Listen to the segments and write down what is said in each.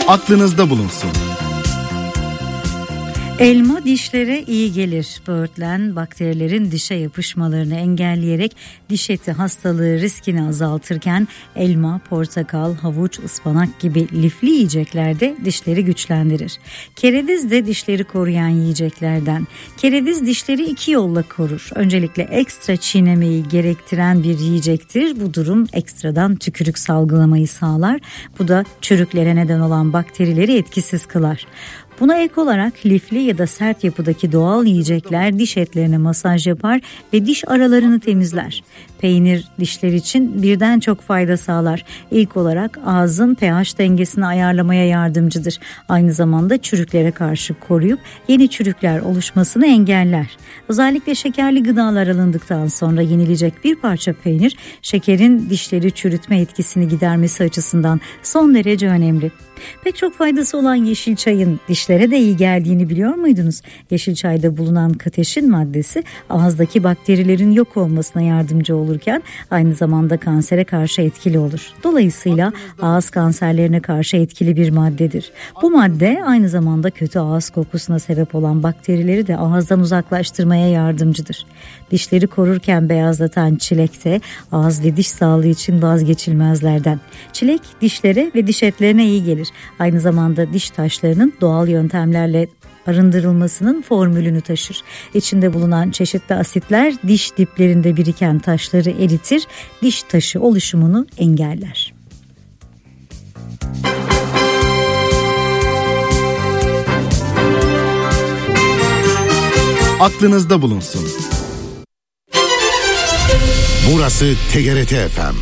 aklınızda bulunsun. Elma dişlere iyi gelir. Böğürtlen bakterilerin dişe yapışmalarını engelleyerek diş eti hastalığı riskini azaltırken elma, portakal, havuç, ıspanak gibi lifli yiyeceklerde dişleri güçlendirir. Kereviz de dişleri koruyan yiyeceklerden. Kereviz dişleri iki yolla korur. Öncelikle ekstra çiğnemeyi gerektiren bir yiyecektir. Bu durum ekstradan tükürük salgılamayı sağlar. Bu da çürüklere neden olan bakterileri etkisiz kılar. Buna ek olarak lifli ya da sert yapıdaki doğal yiyecekler diş etlerine masaj yapar ve diş aralarını temizler. Peynir dişler için birden çok fayda sağlar. İlk olarak ağzın pH dengesini ayarlamaya yardımcıdır. Aynı zamanda çürüklere karşı koruyup yeni çürükler oluşmasını engeller. Özellikle şekerli gıdalar alındıktan sonra yenilecek bir parça peynir, şekerin dişleri çürütme etkisini gidermesi açısından son derece önemli. Pek çok faydası olan yeşil çayın dişlere de iyi geldiğini biliyor muydunuz? Yeşil çayda bulunan kateşin maddesi ağızdaki bakterilerin yok olmasına yardımcı olurken aynı zamanda kansere karşı etkili olur. Dolayısıyla ağız kanserlerine karşı etkili bir maddedir. Bu madde aynı zamanda kötü ağız kokusuna sebep olan bakterileri de ağızdan uzaklaştırmaya yardımcıdır. Dişleri korurken beyazlatan çilek de ağız ve diş sağlığı için vazgeçilmezlerden. Çilek dişlere ve diş etlerine iyi gelir. Aynı zamanda diş taşlarının doğal yöntemlerle arındırılmasının formülünü taşır. İçinde bulunan çeşitli asitler diş diplerinde biriken taşları eritir, diş taşı oluşumunu engeller. Aklınızda bulunsun. Burası TGRT FM.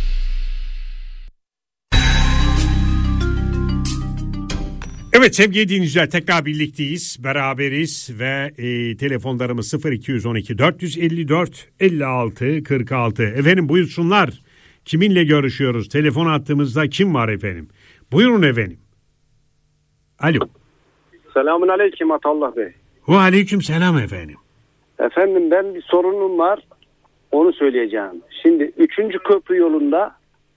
Evet sevgili dinleyiciler, tekrar birlikteyiz, beraberiz ve telefonlarımız 0212 454 56 46. Efendim buyursunlar. Kiminle görüşüyoruz? Telefon attığımızda kim var efendim? Buyurun efendim. Alo. Selamun aleyküm Atallah Bey. Ve aleyküm selam efendim. Efendim ben bir sorunum var. Onu söyleyeceğim. Şimdi 3. köprü yolunda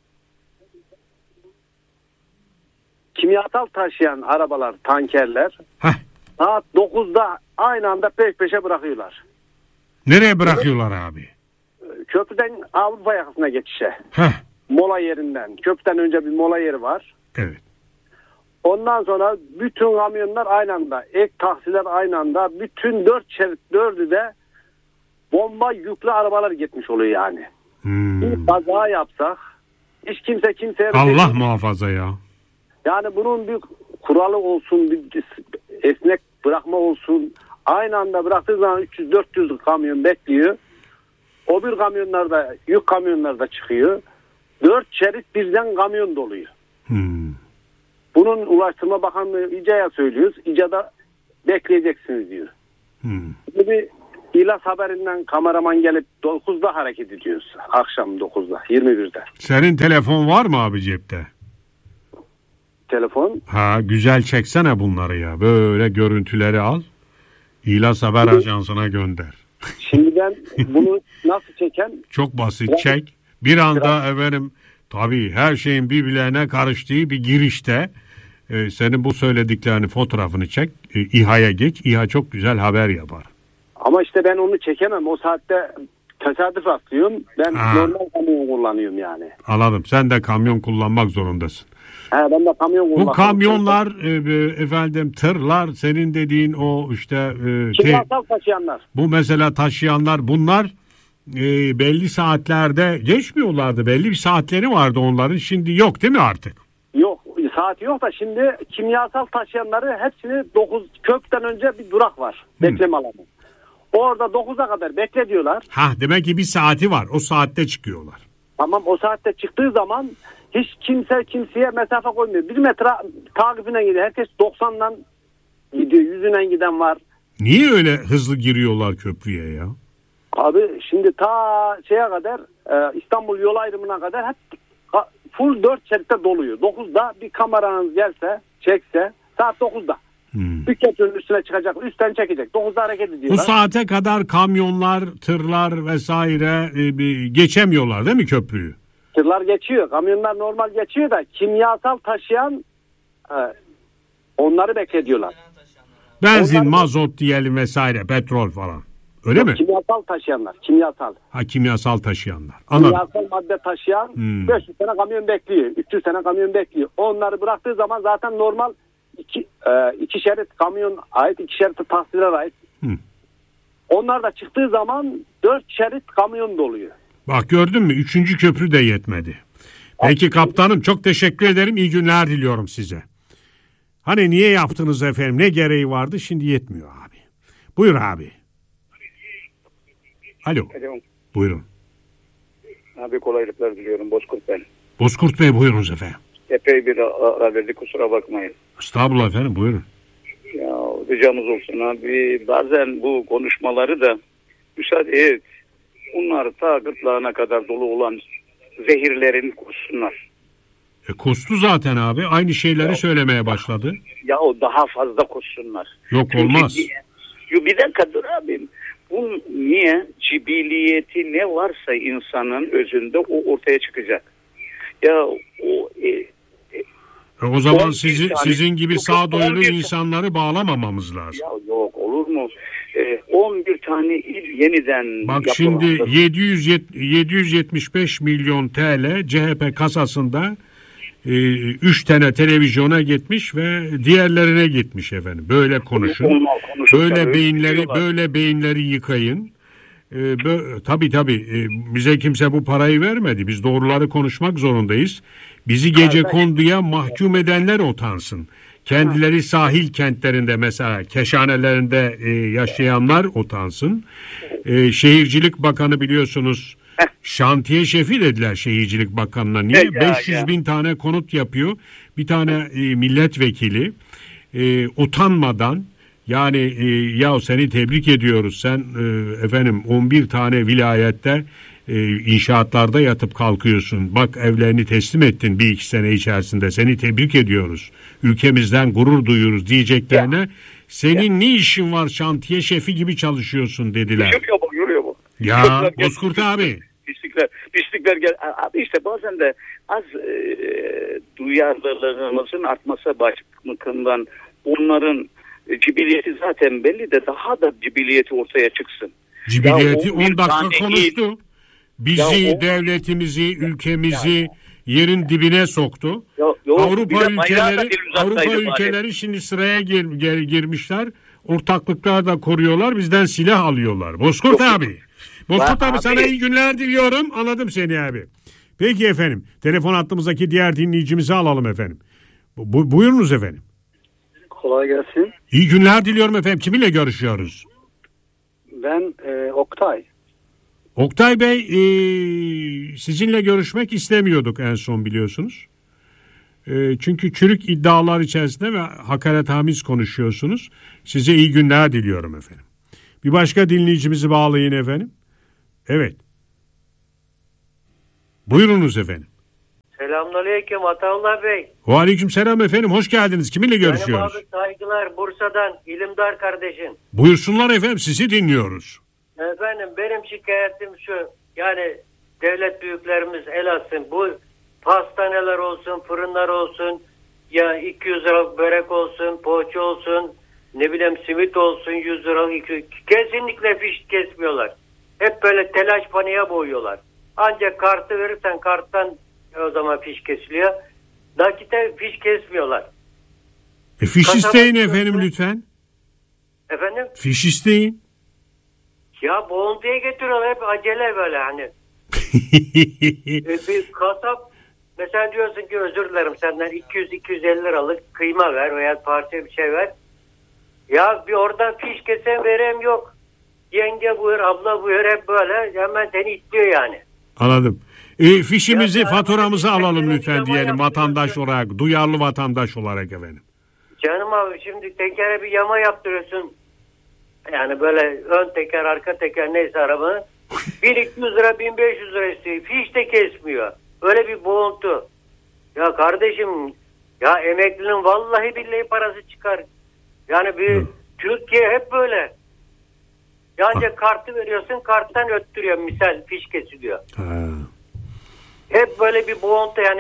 kimyasal taşıyan arabalar, tankerler saat 9'da aynı anda peş peşe bırakıyorlar. Nereye bırakıyorlar abi? Köprüden Avrupa yakasına geçişe. Mola yerinden. Köprüden önce bir mola yeri var. Evet. Ondan sonra bütün kamyonlar aynı anda, ek taksiler aynı anda, bütün 4 şerit 4'ü de bomba yüklü arabalar gitmiş oluyor yani. Bir kaza yapsak hiç kimseye Allah muhafaza ya. Yani bunun bir kuralı olsun, bir esnek bırakma olsun. Aynı anda bıraktığı zaman 300-400 kamyon bekliyor. O bir kamyonlarda, yük kamyonlarda çıkıyor. 4 şerit birden kamyon doluyor. Bunun Ulaştırma Bakanlığı İCA'ya söylüyoruz. İCA'da bekleyeceksiniz diyor. Bir İlas Haberi'nden kameraman gelip 9'da hareket ediyoruz. Akşam 9'da, 21'de. Senin telefon var mı abi cepte? Telefon. Güzel çeksene bunları ya. Böyle görüntüleri al. İlas Haber Ajansı'na gönder. Şimdi ben bunu nasıl çeken? Çok basit çek. Bir anda efendim tabii her şeyin birbirlerine karıştığı bir girişte senin bu söylediklerini fotoğrafını çek. İHA'ya geç. İHA çok güzel haber yapar. Ama işte ben onu çekemem. O saatte tesadüf atlıyorum. Ben normal kamyon kullanıyorum yani. Anladım. Sen de kamyon kullanmak zorundasın. Ben de kamyon kullanıyorum. Bu kamyonlar efendim tırlar, senin dediğin o işte kimyasal taşıyanlar. Bu mesela taşıyanlar bunlar belli saatlerde geçmiyorlardı. Belli bir saatleri vardı onların. Şimdi yok değil mi artık? Yok. Saati yok da şimdi kimyasal taşıyanları hepsini 9 köprüden önce bir durak var. Bekleme alanı. Orada 9'a kadar bekle diyorlar. Demek ki bir saati var. O saatte çıkıyorlar. Tamam, o saatte çıktığı zaman hiç kimse kimseye mesafe koymuyor. 1 metre takibine gidiyor. Herkes 90'dan gidiyor. 100'ünden giden var. Niye öyle hızlı giriyorlar köprüye ya? Abi şimdi ta şeye kadar İstanbul yol ayrımına kadar hep full 4 şeritte doluyor. 9'da bir kameranız gelse çekse saat 9'da. Bir köprünün üstüne çıkacak, üstten çekecek. 9'da hareket ediyorlar. Bu saate kadar kamyonlar, tırlar vesaire geçemiyorlar değil mi köprüyü? Tırlar geçiyor, kamyonlar normal geçiyor da kimyasal taşıyan onları beklediyorlar. Benzin, Onlar- mazot diyelim vesaire, petrol falan. Öyle mi? Kimyasal taşıyanlar. Kimyasal. Kimyasal taşıyanlar. Anladım. Kimyasal madde taşıyan 500 tane kamyon bekliyor. 300 tane kamyon bekliyor. Onları bıraktığı zaman zaten normal iki şerit kamyon ait, iki şerit taksicilere ait. Onlar da çıktığı zaman 4 şerit kamyon doluyor. Bak gördün mü? 3. köprü de yetmedi. Peki kaptanım, çok teşekkür ederim. İyi günler diliyorum size. Hani niye yaptınız efendim? Ne gereği vardı? Şimdi yetmiyor abi. Buyur abi. Alo. Buyurun. Abi kolaylıklar diliyorum. Bozkurt ben. Bozkurt Bey, buyurunuz efendim. Epey bir ara verdik, kusura bakmayın. Estağfurullah efendim, buyurun. Ya ricamız olsun abi. Bazen bu konuşmaları da müsaade et. Bunlar ta gırtlağına kadar dolu olan zehirlerin kussunlar. Kustu zaten abi. Aynı şeyleri söylemeye başladı. Ya o daha fazla kussunlar. Yok, olmaz. Bir dakika dur abim. Bu niye? Cibiliyeti ne varsa insanın özünde o ortaya çıkacak. Ya O zaman 11 tane, sizin gibi sağduyulu 11 insanları bağlamamamamız lazım. ya yok olur mu? 11 tane il yeniden Bak yapılandı. şimdi 775 milyon TL CHP kasasında 3 tane televizyona gitmiş ve diğerlerine gitmiş efendim. Böyle konuşun. Böyle beyinleri yıkayın. Tabii bize kimse bu parayı vermedi. Biz doğruları konuşmak zorundayız. Bizi gecekonduya mahkum edenler utansın. Kendileri sahil kentlerinde, mesela keşanelerinde yaşayanlar utansın. Şehircilik Bakanı biliyorsunuz şantiye şefi dediler Şehircilik Bakanı'na. Niye? 500 bin tane konut yapıyor. Bir tane milletvekili utanmadan, yani ya seni tebrik ediyoruz, sen efendim 11 tane vilayette inşaatlarda yatıp kalkıyorsun. Bak evlerini teslim ettin 1-2 sene içerisinde. Seni tebrik ediyoruz. Ülkemizden gurur duyuyoruz diyeceklerine senin ne işin var, şantiye şefi gibi çalışıyorsun dediler. Yürüyor bu. Ya Bozkurt abi. Pislikler gel. Abi işte bazen de az duyarlılığımızın artması bakımından onların cibiliyeti zaten belli de daha da cibiliyeti ortaya çıksın. Cibiliyeti 10 dakika konuştu. Bizi, devletimizi, ülkemizi yerin dibine soktu. Avrupa ülkeleri şimdi sıraya girmişler. Ortaklıklar da koruyorlar. Bizden silah alıyorlar. Bozkurt abi. Bozkurt abi, sana iyi günler diliyorum. Anladım seni abi. Peki efendim. Telefon hattımızdaki diğer dinleyicimizi alalım efendim. Buyurunuz efendim. Kolay gelsin. İyi günler diliyorum efendim. Kiminle görüşüyoruz? Ben Oktay. Oktay Bey, sizinle görüşmek istemiyorduk en son, biliyorsunuz. Çünkü çürük iddialar içerisinde ve hakaretamiz konuşuyorsunuz. Size iyi günler diliyorum efendim. Bir başka dinleyicimizi bağlayın efendim. Evet. Buyurunuz efendim. Selamünaleyküm Ataullah Bey. Aleykümselam efendim. Hoş geldiniz. Kiminle görüşüyoruz? Benim abi saygılar, Bursa'dan İlimdar kardeşim. Buyursunlar efendim, sizi dinliyoruz. Efendim benim şikayetim şu. Yani devlet büyüklerimiz el atsın. Bu pastaneler olsun, fırınlar olsun, ya 200 lira börek olsun, poğaça olsun, ne bileyim simit olsun 100 lira. Kesinlikle fiş kesmiyorlar. Hep böyle telaş paniğe boğuyorlar. Ancak kartı verirsen karttan o zaman fiş kesiliyor. Nakite fiş kesmiyorlar. Fiş isteyin efendim lütfen. Efendim? Fiş isteyin. Ya boğuntuya getiriyorlar hep acele böyle hani. Bir kasap mesela diyorsun ki özür dilerim senden 200-250 liralık kıyma ver veya parça bir şey ver. Ya bir oradan fiş kesen verem yok. Yenge buyur, abla buyur, hep böyle hemen seni itliyor yani. Anladım. Fişimizi, faturamızı alalım lütfen diyelim vatandaş olarak, duyarlı vatandaş olarak efendim. Canım abi şimdi tekere bir yama yaptırıyorsun. Yani böyle ön teker, arka teker neyse arabanın. 1-200 lira, 1500 lira istiyor. Fiş de kesmiyor. Öyle bir boğuntu. Ya kardeşim, ya emeklinin vallahi billahi parası çıkar. Yani Türkiye hep böyle. Ancak kartı veriyorsun, karttan öttürüyor misal, fiş kesiliyor. Hep böyle bir boğuntu, yani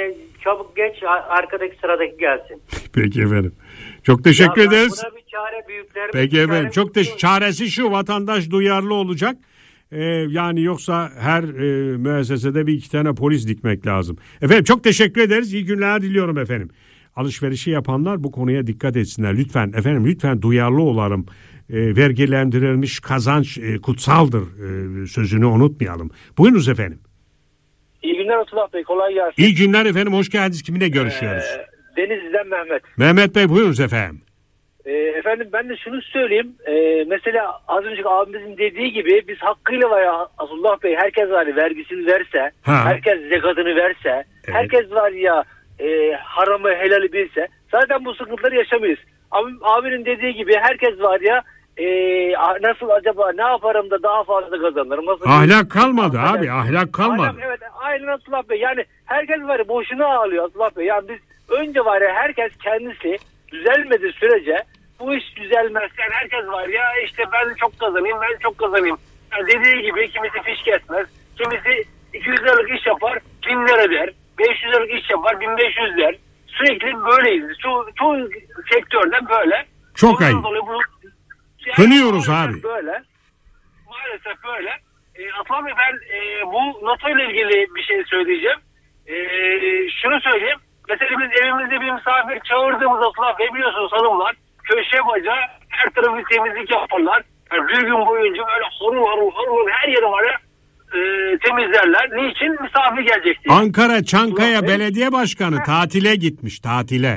çabuk geç, arkadaki sıradaki gelsin. Peki efendim. Çok teşekkür ederiz. Buna bir çare büyüklerimiz. Peki efendim. Çok çaresi şu, vatandaş duyarlı olacak. Yani yoksa her müessesede bir iki tane polis dikmek lazım. Efendim çok teşekkür ederiz. İyi günler diliyorum efendim. Alışverişi yapanlar bu konuya dikkat etsinler. Lütfen efendim, lütfen duyarlı olalım. Vergilendirilmiş kazanç kutsaldır sözünü unutmayalım. Buyurunuz efendim. İyi günler Abdullah Bey, kolay gelsin. İyi günler efendim, hoş geldiniz. Kiminle görüşüyoruz? Denizli'den Mehmet. Mehmet Bey buyurunuz efendim. Efendim ben de şunu söyleyeyim. Mesela az önce abimizin dediği gibi biz hakkıyla var ya Abdullah Bey, herkes var ya vergisini verse, herkes zekatını verse, evet, herkes var ya haramı helali bilse zaten bu sıkıntıları yaşamayız. Abinin dediği gibi herkes var ya nasıl acaba ne yaparım da daha fazla kazanırım. Nasıl ahlak kalmadı abi, ahlak kalmadı. Evet, aynen Abdullah Bey, yani herkes var ya boşuna ağlıyor Abdullah Bey. Yani biz önce var ya herkes kendisi düzelmediği sürece bu iş düzelmez. Yani herkes var ya işte ben çok kazanayım, ben çok kazanayım. Yani dediği gibi kimisi fiş kesmez, kimisi 200 liralık iş yapar 1000 lira der, 500 liralık iş yapar 1500 der. Sürekli böyleyiz. Çoğu sektörde böyle. Çok ayıp. Kınıyoruz abi. Böyle. Maalesef böyle. Atlan Bey, ben bu NATO ile ilgili bir şey söyleyeceğim. Şunu söyleyeyim. Mesela biz evimizde bir misafir çağırdığımız Atlan Bey, biliyorsunuz hanımlar köşe bacağı her tarafı temizlik yaparlar. Yani bir gün boyunca böyle horul her yeri var ya temizlerler. Niçin? Misafir gelecek diye. Ankara Çankaya Belediye Başkanı tatile gitmiş. Tatile.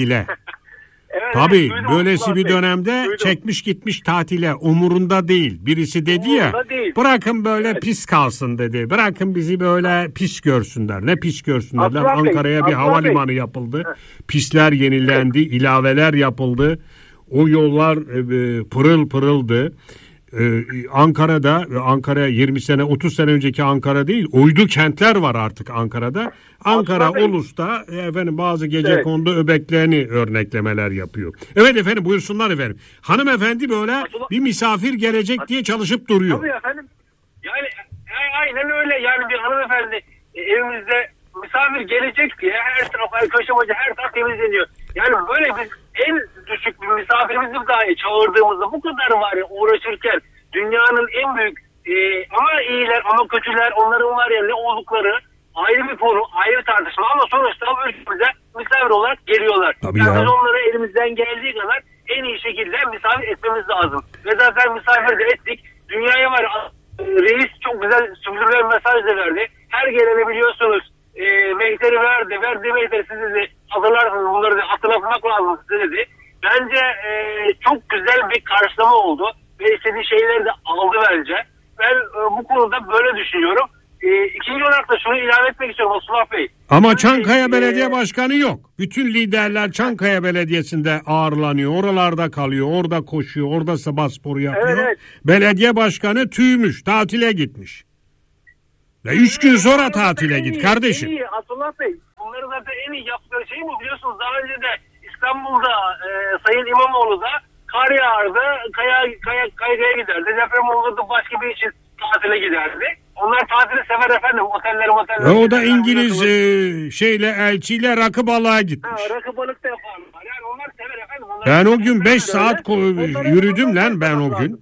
Evet, tabii böylesi bir dönemde çekmiş gitmiş tatile, umurunda değil. Birisi dedi ya, bırakın böyle pis kalsın dedi. Bırakın bizi böyle pis görsünler. Ne pis görsünler? Ankara'ya bir havalimanı yapıldı. Pisler yenilendi, ilaveler yapıldı. O yollar pırıl pırıldı. Ankara 20 sene 30 sene önceki Ankara değil, uydu kentler var artık Ankara'da. Ankara Ulus'ta efendim bazı gecekondu öbeklerini örneklemeler yapıyor. Evet efendim, buyursunlar efendim. Hanımefendi böyle bir misafir gelecek diye çalışıp duruyor. Tabii efendim. Yani aynen öyle, yani bir hanımefendi evimizde misafir gelecek diye her taraf köşe bacağı her taraf temizleniyor. Yani böyle biz en düşük bir misafirimizi dahi çağırdığımızda bu kadar var ya uğraşırken dünyanın en büyük ama iyiler ama kötüler, onların var ya ne oldukları ayrı bir konu, ayrı bir tartışma ama sonuçta bu ülkemize misafir olarak geliyorlar. Tabii yani ya. biz onları elimizden geldiği kadar en iyi şekilde misafir etmemiz lazım. Ve zaten misafir de ettik. Dünyaya var ya, reis çok güzel sürdürülen mesaj da verdi. Her gelene biliyorsunuz mehteri verdi mehteri, siz dedi hatırlarsınız, bunları da hatırlatmak lazım size dedi. Bence çok güzel bir karşılama oldu ve istediği şeyleri de aldı bence. Ben bu konuda böyle düşünüyorum. İkinci olarak da şunu ilave etmek istiyorum Abdullah Bey. Ama Çankaya Belediye Başkanı yok. Bütün liderler Çankaya Belediyesi'nde ağırlanıyor. Oralarda kalıyor, orada koşuyor, orada sabah sporu yapıyor. Evet. Belediye Başkanı tüymüş, tatile gitmiş. 3 gün sonra tatile git kardeşim. En iyi Abdullah Bey. Bunları zaten en iyi yaptıkları şey mi biliyorsunuz? Daha önce de İstanbul'da Sayın İmamoğlu da kar yağardı, kaygaya giderdi. Deprem olurdu, başka bir için tatile giderdi. Onlar tatili sever efendim. Oteller. O da İngiliz elçiyle rakı balığa gitmiş. Rakı balık da yaparlar. Yani onlar sever efendim. Ben o gün 5 saat yürüdüm lan ben o gün.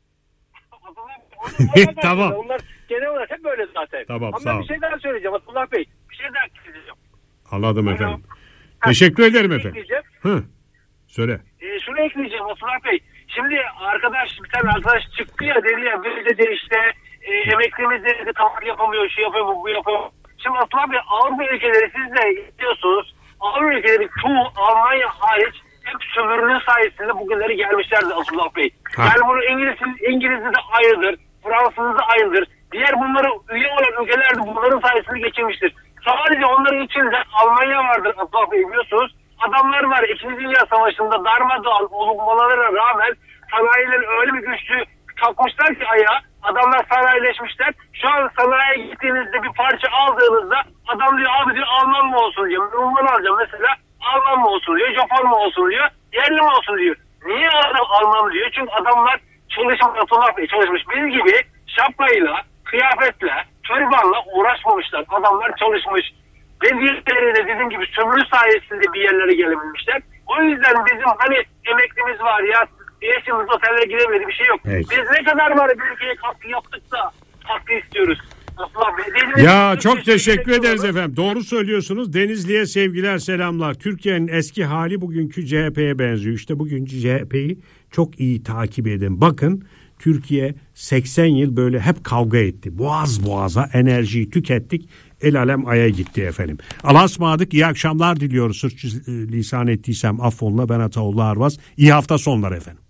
Tamam. Onlar genel olarak hep böyle zaten. Tamam, ama sağ ol. bir şey daha söyleyeceğim Abdullah Bey. Bir şey daha söyleyeceğim. Anladım efendim. Teşekkür ederim efendim. Söyle. Şunu ekleyeceğim Abdullah Bey. Şimdi bir tane arkadaş çıktı ya, dedi ya böyle de işte emeklimiz de tatil yapamıyor, şey yapıyor, bu yapıyor. Şimdi Abdullah Bey, Avrupa ülkeleri siz de istiyorsunuz. Avrupa ülkeleri çoğu Almanya hariç hep sömürünün sayesinde bugünleri gelmişlerdi Abdullah Bey. Yani bunu İngiliz'de de ayrıdır, Fransız'da da ayrıdır. Diğer bunları üye olan ülkelerde bunların sayesinde geçirmiştir. Sadece onların içinde Almanya vardır Abdullah Bey, biliyorsunuz. Adamlar var 2. Dünya Savaşı'nda darmadağın olmalarına rağmen sanayileri öyle bir güçlü kalkmışlar ki ayağa. Adamlar sanayileşmişler. Şu an sanayiye gittiğinizde bir parça aldığınızda adam diyor abi diyor Alman mı olsun diyor. Ben Alman alacağım mesela. Alman mı olsun diyor. Japon mu olsun diyor. Yerli mi olsun diyor. Niye adam Alman diyor? Çünkü adamlar çalışmış. Biz gibi şapkayla, kıyafetle, türbanla uğraşmamışlar. Adamlar çalışmış. Ve diğerleri de dediğim gibi sömürü sayesinde bir yerlere gelebilmişler. O yüzden bizim hani emeklimiz var ya, yaşımız otellere giremedi, bir şey yok. Evet. Biz ne kadar var bir ülkeye katkı yaptık da katkı istiyoruz. Ya çok teşekkür ederiz efendim. Doğru söylüyorsunuz. Denizli'ye sevgiler, selamlar. Türkiye'nin eski hali bugünkü CHP'ye benziyor. İşte bugünkü CHP'yi çok iyi takip edin. Bakın Türkiye 80 yıl böyle hep kavga etti. Boğaz boğaza enerjiyi tükettik. El alem aya gitti efendim. Allah'a ısmarladık. İyi akşamlar diliyoruz. Sırf lisan ettiysem affola. Ben Ataoğlu Arvaz. İyi hafta sonları efendim.